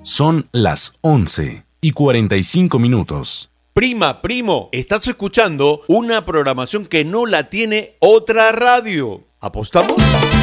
Son las 11:45. Prima, primo, estás escuchando una programación que no la tiene otra radio. ¿Apostamos?